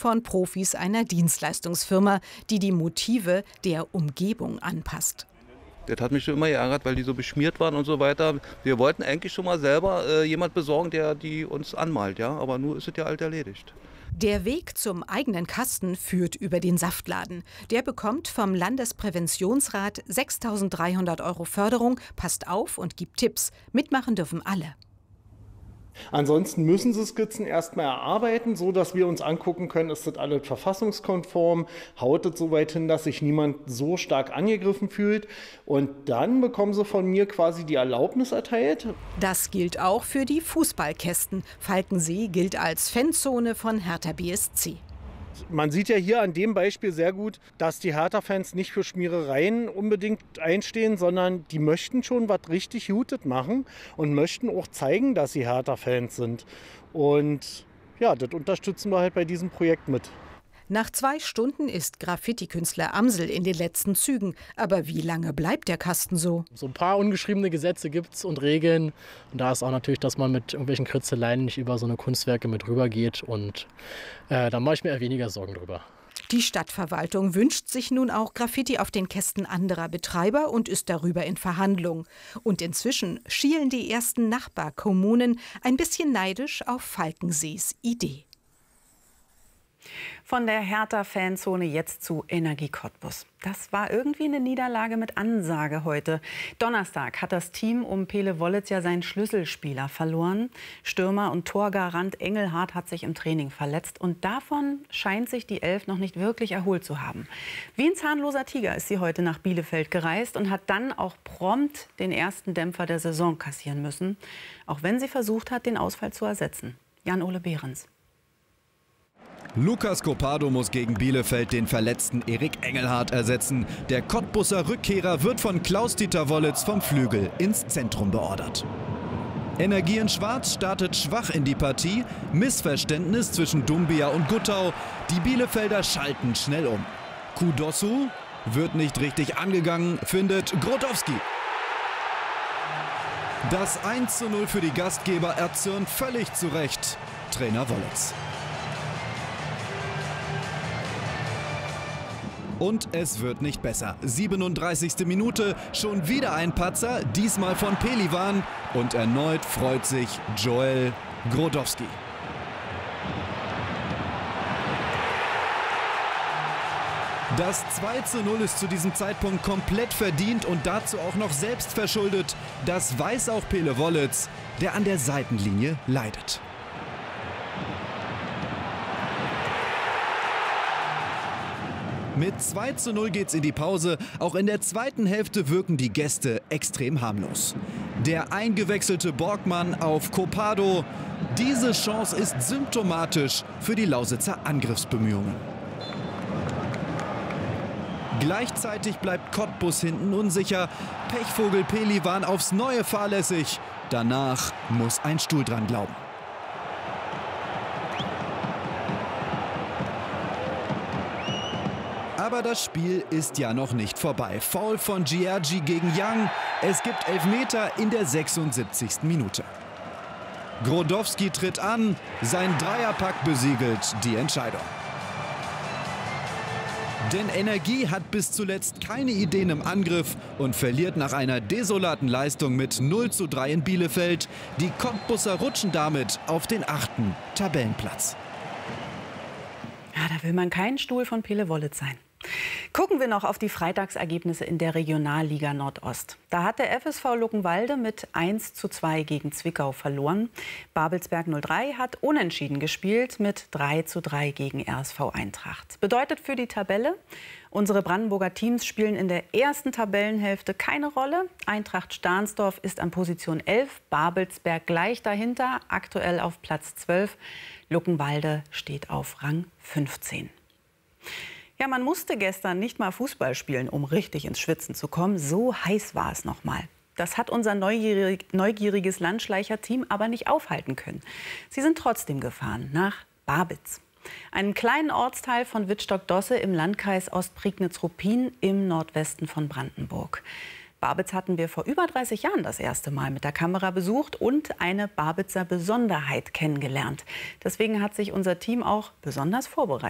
von Profis einer Dienstleistungsfirma, die die Motive der Umgebung anpasst. Das hat mich schon immer geärgert, weil die so beschmiert waren und so weiter. Wir wollten eigentlich schon mal selber jemand besorgen, der die uns anmalt, ja, aber nur ist es ja alt erledigt. Der Weg zum eigenen Kasten führt über den Saftladen. Der bekommt vom Landespräventionsrat 6.300 € Förderung, passt auf und gibt Tipps. Mitmachen dürfen alle. Ansonsten müssen Sie Skizzen erstmal erarbeiten, so dass wir uns angucken können, ist das alles verfassungskonform, haut es so weit hin, dass sich niemand so stark angegriffen fühlt. Und dann bekommen Sie von mir quasi die Erlaubnis erteilt. Das gilt auch für die Fußballkästen. Falkensee gilt als Fanzone von Hertha BSC. Man sieht ja hier an dem Beispiel sehr gut, dass die Hertha-Fans nicht für Schmierereien unbedingt einstehen, sondern die möchten schon was richtig Gutes machen und möchten auch zeigen, dass sie Hertha-Fans sind. Und ja, das unterstützen wir halt bei diesem Projekt mit. Nach 2 Stunden ist Graffiti-Künstler Amsel in den letzten Zügen. Aber wie lange bleibt der Kasten so? So ein paar ungeschriebene Gesetze gibt es und Regeln. Und da ist auch natürlich, dass man mit irgendwelchen Kritzeleien nicht über so eine Kunstwerke mit rüber geht. Und da mache ich mir eher weniger Sorgen drüber. Die Stadtverwaltung wünscht sich nun auch Graffiti auf den Kästen anderer Betreiber und ist darüber in Verhandlung. Und inzwischen schielen die ersten Nachbarkommunen ein bisschen neidisch auf Falkensees Idee. Von der Hertha-Fanzone jetzt zu Energie Cottbus. Das war irgendwie eine Niederlage mit Ansage heute. Donnerstag hat das Team um Pele Wollitz ja seinen Schlüsselspieler verloren. Stürmer und Torgarant Engelhardt hat sich im Training verletzt. Und davon scheint sich die Elf noch nicht wirklich erholt zu haben. Wie ein zahnloser Tiger ist sie heute nach Bielefeld gereist und hat dann auch prompt den ersten Dämpfer der Saison kassieren müssen. Auch wenn sie versucht hat, den Ausfall zu ersetzen. Jan-Ole Behrens. Lucas Copado muss gegen Bielefeld den verletzten Erik Engelhardt ersetzen. Der Cottbuser Rückkehrer wird von Klaus-Dieter Wollitz vom Flügel ins Zentrum beordert. Energie in Schwarz startet schwach in die Partie. Missverständnis zwischen Doumbia und Guttau. Die Bielefelder schalten schnell um. Kudossu wird nicht richtig angegangen, findet Grotowski. Das 1:0 für die Gastgeber erzürnt völlig zu Recht Trainer Wollitz. Und es wird nicht besser. 37. Minute, schon wieder ein Patzer, diesmal von Pelivan. Und erneut freut sich Joel Grotowski. Das 2:0 ist zu diesem Zeitpunkt komplett verdient und dazu auch noch selbst verschuldet. Das weiß auch Pele Wollitz, der an der Seitenlinie leidet. Mit 2:0 geht's in die Pause. Auch in der zweiten Hälfte wirken die Gäste extrem harmlos. Der eingewechselte Borgmann auf Copado. Diese Chance ist symptomatisch für die Lausitzer Angriffsbemühungen. Gleichzeitig bleibt Cottbus hinten unsicher. Pechvogel Pelivan aufs Neue fahrlässig. Danach muss ein Stuhl dran glauben. Aber das Spiel ist ja noch nicht vorbei. Foul von Giergi gegen Young. Es gibt Elfmeter in der 76. Minute. Grotowski tritt an. Sein Dreierpack besiegelt die Entscheidung. Denn Energie hat bis zuletzt keine Ideen im Angriff und verliert nach einer desolaten Leistung mit 0:3 in Bielefeld. Die Cottbusser rutschen damit auf den 8. Tabellenplatz. Ja, da will man kein Stuhl von Pele Wollitz sein. Gucken wir noch auf die Freitagsergebnisse in der Regionalliga Nordost. Da hat der FSV Luckenwalde mit 1:2 gegen Zwickau verloren. Babelsberg 03 hat unentschieden gespielt mit 3:3 gegen RSV Eintracht. Bedeutet für die Tabelle, unsere Brandenburger Teams spielen in der ersten Tabellenhälfte keine Rolle. Eintracht Stahnsdorf ist an Position 11, Babelsberg gleich dahinter, aktuell auf Platz 12. Luckenwalde steht auf Rang 15. Ja, man musste gestern nicht mal Fußball spielen, um richtig ins Schwitzen zu kommen. So heiß war es noch mal. Das hat unser neugieriges Landschleicher-Team aber nicht aufhalten können. Sie sind trotzdem gefahren nach Babitz, einem kleinen Ortsteil von Wittstock-Dosse im Landkreis Ostprignitz-Ruppin im Nordwesten von Brandenburg. Babitz hatten wir vor über 30 Jahren das erste Mal mit der Kamera besucht und eine Babitzer Besonderheit kennengelernt. Deswegen hat sich unser Team auch besonders vorbereitet.